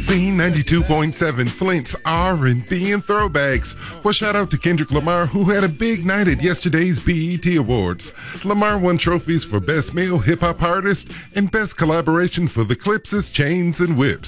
Z92.7, Flint's R&B and throwbacks. Well, shout out to Kendrick Lamar, who had a big night at yesterday's BET Awards. Lamar won trophies for Best Male Hip Hop Artist and Best Collaboration for the Clips' Chains and Whips.